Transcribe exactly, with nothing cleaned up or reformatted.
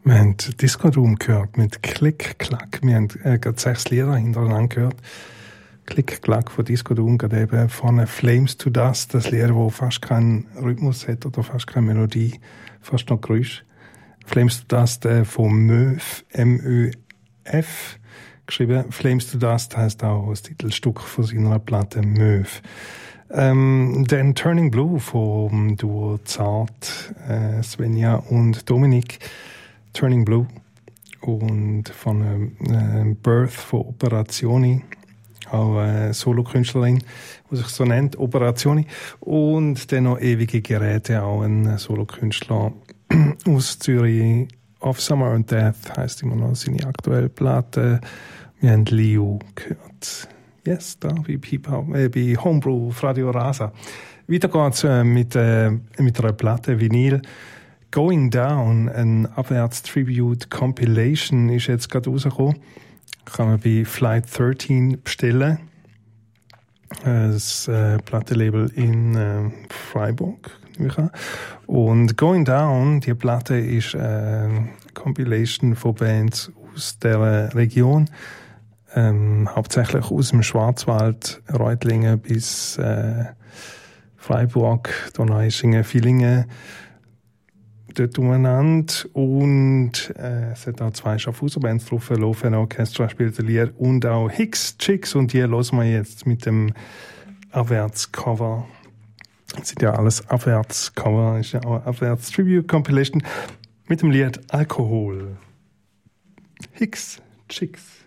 Wir haben Disco Doom gehört mit Klick, Klack. Wir haben äh, gerade sechs Lieder hintereinander gehört. Klick, Klack von Disco Doom, gerade eben von Flames to Dust, das Lied, das fast keinen Rhythmus hat oder fast keine Melodie, fast noch Geräusch. Flames to Dust äh, von Möf, M Ö F, geschrieben. Flames to Dust heisst auch das Titelstück von seiner Platte Möf. Ähm, dann Turning Blue vom Duo Zart, äh, Svenja und Dominik. Turning Blue und von äh, Birth von Operazioni, auch eine Solokünstlerin, die sich so nennt, Operazioni. Und dann noch Ewige Geräte, auch ein Solokünstler aus Zürich. Of Summer and Death heisst immer noch seine aktuelle Platte. Wir haben Liu gehört. Yes, da bei, äh, bei Homebrew auf Radio Rasa. Weiter geht's äh, mit, äh, mit einer Platte Vinyl. Going Down, ein Abwärts-Tribute Compilation, ist jetzt gerade rausgekommen. Kann man bei Flight dreizehn bestellen. Das äh, Plattenlabel in äh, Freiburg. Und Going Down, die Platte ist eine Compilation von Bands aus der Region. Ähm, hauptsächlich aus dem Schwarzwald, Reutlingen bis äh, Freiburg, Donaueschingen, Villingen. Dort umeinander. Und äh, es hat auch zwei Schaffhauser-Bands drauf. Laufen Orchestra spielt ein Lied und auch Hicks Chicks. Und die hören wir jetzt mit dem Abwärts-Cover. Das sind ja alles Abwärts-Cover. Das ist ja auch eine Abwärts-Tribute-Compilation mit dem Lied Alkohol. Hicks Chicks.